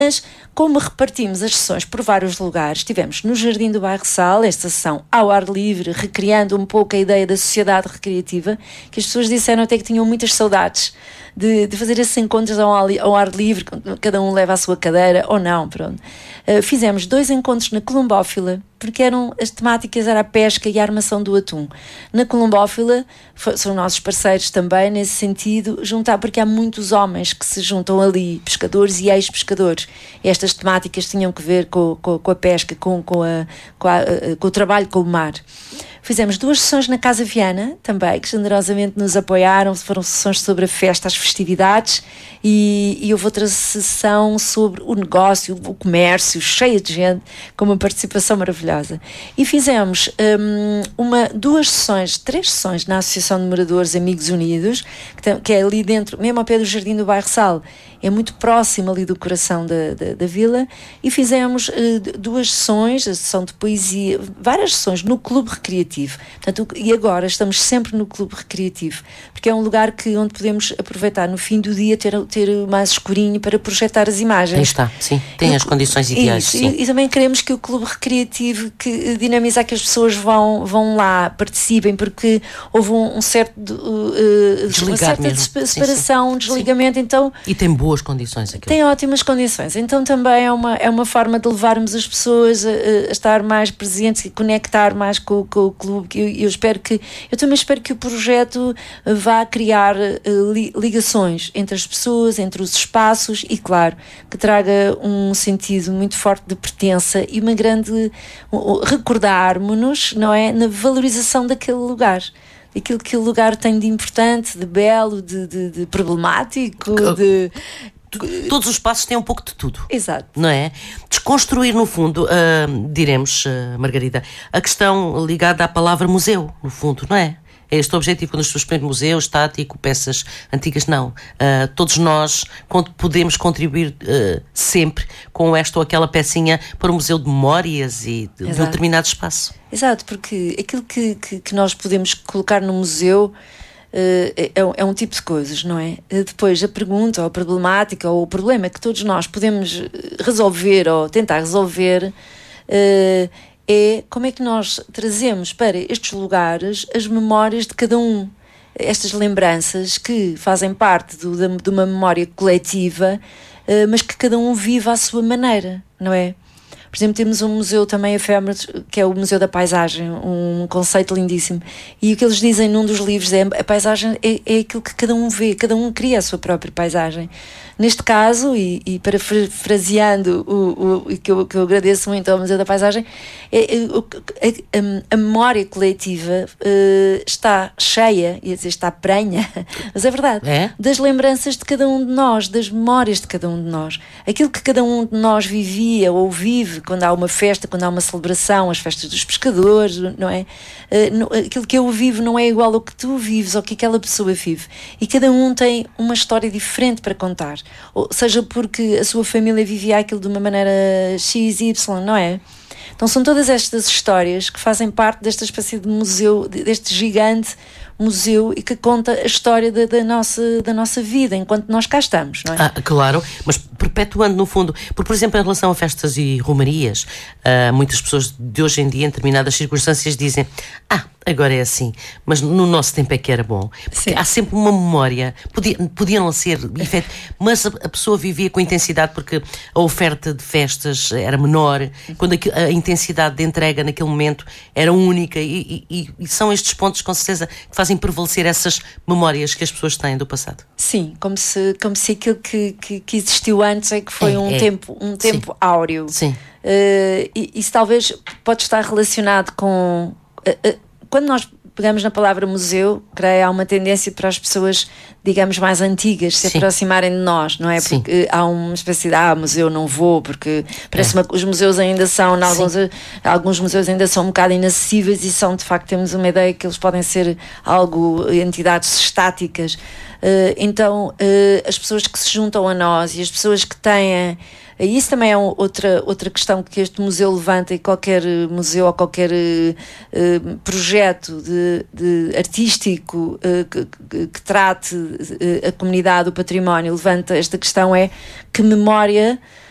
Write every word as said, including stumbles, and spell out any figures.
Mas, como repartimos as sessões por vários lugares, estivemos no Jardim do Bairro Sal, esta sessão ao ar livre, recriando um pouco a ideia da sociedade recreativa, que as pessoas disseram até que tinham muitas saudades de, de fazer esses encontros ao, ao ar livre, cada um leva a sua cadeira, ou não, pronto. Uh, fizemos dois encontros na Colombófila, porque eram, as temáticas eram a pesca e a armação do atum. Na Colombófila, são nossos parceiros também, nesse sentido, juntar, porque há muitos homens que se juntam ali, pescadores e ex-pescadores. Estas temáticas tinham que ver com, com, com a pesca, com, com, a, com, a, com o trabalho com o mar. Fizemos duas sessões na Casa Viana, também, que generosamente nos apoiaram, foram sessões sobre a festa, as festividades, e, e houve outra sessão sobre o negócio, o comércio, cheia de gente, com uma participação maravilhosa. E fizemos um, uma, duas sessões, três sessões na Associação de Moradores Amigos Unidos, que, tem, que é ali dentro, mesmo ao pé do Jardim do Bairro Sal, é muito próximo ali do coração da, da, da vila, e fizemos uh, duas sessões, a sessão de poesia, várias sessões no Clube Recreativo. Portanto, e agora estamos sempre no Clube Recreativo, porque é um lugar que, onde podemos aproveitar no fim do dia, ter, ter mais escurinho para projetar as imagens. Aí está, sim, tem e, as condições ideais. Isso, sim. E, e também queremos que o Clube Recreativo, que dinamizar que as pessoas vão, vão lá, participem, porque houve um, um certo uh, Desligar uma certa mesmo. separação, sim, sim. desligamento, sim. então... E tem boas condições aquilo. Tem ótimas condições, então também é uma, é uma forma de levarmos as pessoas a, a estar mais presentes e conectar mais com, com o clube. Eu, eu espero que, eu também espero que o projeto vá criar uh, li, ligações entre as pessoas, entre os espaços e, claro, que traga um sentido muito forte de pertença e uma grande, uh, recordarmos-nos, não é, na valorização daquele lugar. Aquilo que o lugar tem de importante, de belo, de, de, de problemático, de... Todos os espaços têm um pouco de tudo. Exato. Não é? Desconstruir, no fundo, uh, diremos, uh, Margarida, a questão ligada à palavra museu, no fundo, não é? É este o objetivo quando as pessoas pensam museu, estático, peças antigas, não. Uh, todos nós podemos contribuir uh, sempre com esta ou aquela pecinha para o museu de memórias e de, de um determinado espaço. Exato, porque aquilo que, que, que nós podemos colocar no museu uh, é, é um tipo de coisas, não é? Depois a pergunta, ou a problemática, ou o problema que todos nós podemos resolver ou tentar resolver uh, é como é que nós trazemos para estes lugares as memórias de cada um. Estas lembranças que fazem parte do, de, de uma memória coletiva, uh, mas que cada um vive à sua maneira, não é? Por exemplo, temos um museu também efêmero, que é o Museu da Paisagem, um conceito lindíssimo. E o que eles dizem num dos livros é a paisagem é, é aquilo que cada um vê, cada um cria a sua própria paisagem. Neste caso, e, e parafraseando o, o, que, eu, que eu agradeço muito ao Museu da Paisagem, é, é, a, a memória coletiva uh, está cheia, ia dizer está prenha, mas é verdade, é? das lembranças de cada um de nós, das memórias de cada um de nós. Aquilo que cada um de nós vivia ou vive quando há uma festa, quando há uma celebração, as festas dos pescadores, não é? Uh, no, aquilo que eu vivo não é igual ao que tu vives ou que aquela pessoa vive. E cada um tem uma história diferente para contar. Ou seja, porque a sua família vivia aquilo de uma maneira X, Y, não é? Então são todas estas histórias que fazem parte desta espécie de museu, deste gigante museu e que conta a história da, da, nossa, da nossa vida enquanto nós cá estamos, não é? Ah, claro, mas perpetuando no fundo, porque por exemplo em relação a festas e romarias, uh, muitas pessoas de hoje em dia em determinadas circunstâncias dizem ah, agora é assim, mas no nosso tempo é que era bom, porque sim, há sempre uma memória, podia, podiam ser efeito, mas a, a pessoa vivia com intensidade porque a oferta de festas era menor, quando a, a intensidade de entrega naquele momento era única e, e, e são estes pontos com certeza que fazem prevalecer essas memórias que as pessoas têm do passado. Sim, como se, como se aquilo que, que, que existiu antes é que foi é, um, é. tempo, um tempo sim, áureo. Sim. Uh, e isso talvez pode estar relacionado com... Uh, uh, quando nós pegamos na palavra museu, creio, há uma tendência para as pessoas, digamos, mais antigas se sim, aproximarem de nós, não é? Porque sim, há uma espécie de, ah, museu não vou, porque parece-me que os museus ainda são, em alguns, alguns museus ainda são um bocado inacessíveis e são, de facto, temos uma ideia que eles podem ser algo, entidades estáticas. Uh, então, uh, as pessoas que se juntam a nós e as pessoas que têm... E isso também é outra, outra questão que este museu levanta, e qualquer museu ou qualquer uh, projeto de, de artístico uh, que, que, que trate uh, a comunidade, o património, levanta esta questão, é que memória